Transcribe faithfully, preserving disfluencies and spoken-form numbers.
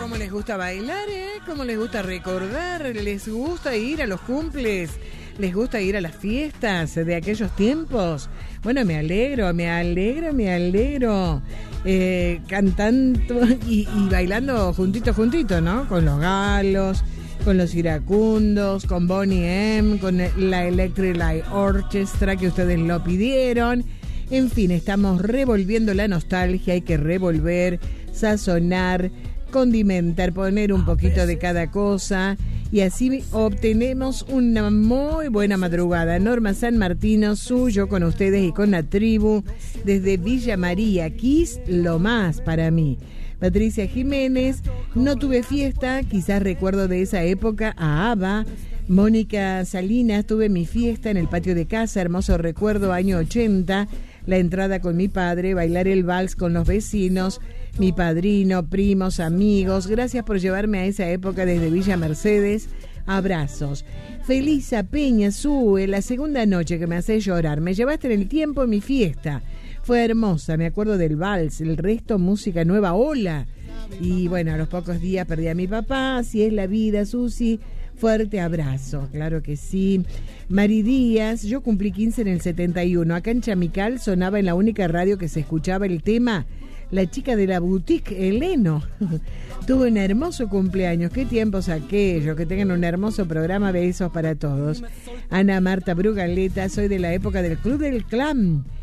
cómo les gusta bailar, ¿eh? Cómo les gusta recordar, les gusta ir a los cumples, les gusta ir a las fiestas de aquellos tiempos. Bueno, me alegro, me alegro, me alegro. Eh, cantando y, y bailando juntito, juntito, ¿no? Con los galos, con los iracundos, con Boney M, con la Electric Light Orchestra que ustedes lo pidieron. En fin, estamos revolviendo la nostalgia, hay que revolver, sazonar, condimentar, poner un poquito de cada cosa y así obtenemos una muy buena madrugada. Norma San Martino, suyo con ustedes y con la tribu desde Villa María, Kiss, lo más para mí. Patricia Jiménez, no tuve fiesta, quizás recuerdo de esa época a ABBA. Mónica Salinas, tuve mi fiesta en el patio de casa, hermoso recuerdo, año ochenta, la entrada con mi padre, bailar el vals con los vecinos, mi padrino, primos, amigos. Gracias por llevarme a esa época desde Villa Mercedes. Abrazos. Felisa Peña Sue, la segunda noche que me hace llorar. Me llevaste en el tiempo en mi fiesta. Fue hermosa, me acuerdo del vals, el resto música nueva, hola. Y bueno, a los pocos días perdí a mi papá, así es la vida, Susi. Fuerte abrazo, claro que sí. Mari Díaz, yo cumplí quince en el setenta y uno. Acá en Chamical sonaba en la única radio que se escuchaba el tema La chica de la boutique, Eleno. Tuve un hermoso cumpleaños. Qué tiempos aquellos. Que tengan un hermoso programa. Besos para todos. Ana Marta Brugaleta, soy de la época del Club del Clan.